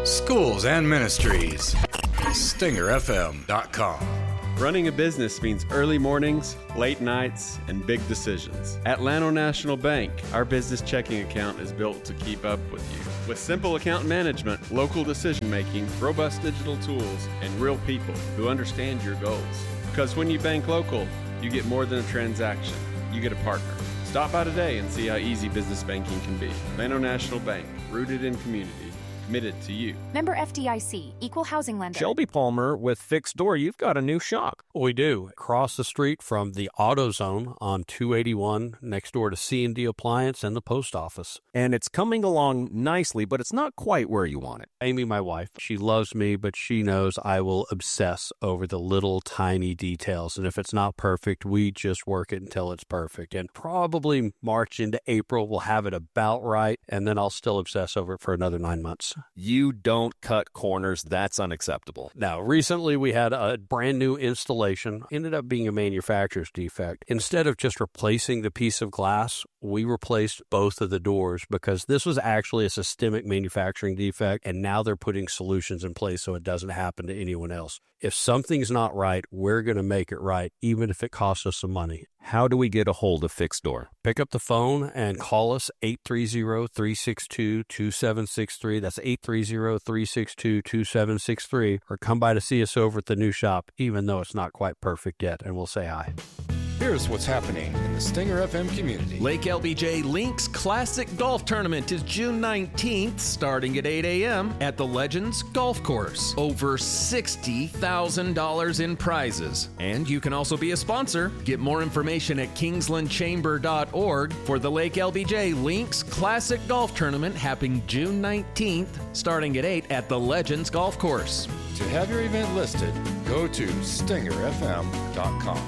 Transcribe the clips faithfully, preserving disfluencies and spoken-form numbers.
schools and ministries. Stinger F M dot com. Running a business means early mornings, late nights, and big decisions. At Llano National Bank, our business checking account is built to keep up with you. With simple account management, local decision-making, robust digital tools, and real people who understand your goals. Because when you bank local, you get more than a transaction. You get a partner. Stop by today and see how easy business banking can be. Llano National Bank, rooted in community. Committed to you. Member F D I C, Equal Housing Lender. Shelby Palmer with Fixed Door, you've got a new shop. We do. Across the street from the AutoZone on two eighty-one, next door to C and D Appliance and the post office. And it's coming along nicely, but it's not quite where you want it. Amy, my wife, she loves me, but she knows I will obsess over the little tiny details. And if it's not perfect, we just work it until it's perfect. And probably March into April, we'll have it about right, and then I'll still obsess over it for another nine months. You don't cut corners. That's unacceptable. Now, recently we had a brand new installation. Ended up being a manufacturer's defect. Instead of just replacing the piece of glass, we replaced both of the doors because this was actually a systemic manufacturing defect, and now they're putting solutions in place so it doesn't happen to anyone else. If something's not right, we're going to make it right, even if it costs us some money. How do we get a hold of Fixed Door? Pick up the phone and call us eight three zero, three six two, two seven six three. That's eight three zero, three six two, two seven six three. Or come by to see us over at the new shop, even though it's not quite perfect yet, and we'll say hi. Here's what's happening in the Stinger F M community. Lake L B J Links Classic Golf Tournament is June nineteenth, starting at eight a.m. at the Legends Golf Course. Over sixty thousand dollars in prizes. And you can also be a sponsor. Get more information at kingsland chamber dot org for the Lake L B J Links Classic Golf Tournament happening June nineteenth, starting at eight at the Legends Golf Course. To have your event listed, go to stinger F M dot com.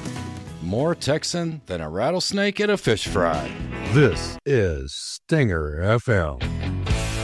More Texan than a rattlesnake at a fish fry. This is Stinger F M.